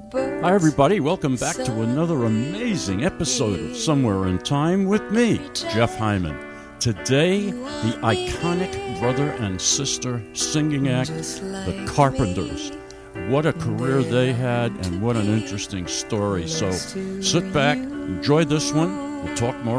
Hi, everybody. Welcome back to another amazing episode of Somewhere in Time with me, Jeff Hyman. Today, the iconic brother and sister singing act, the Carpenters. What a career they had and what an interesting story. So sit back, enjoy this one. We'll talk more